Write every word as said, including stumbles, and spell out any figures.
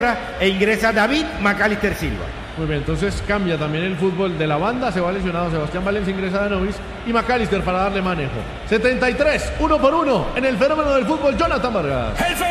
e ingresa David McAllister Silva. Muy bien, entonces cambia también el fútbol de la banda. Se va lesionado Sebastián Valencia, ingresa Danovis y McAllister para darle manejo. setenta y tres, uno por uno en el fenómeno del fútbol, Jonathan Vargas.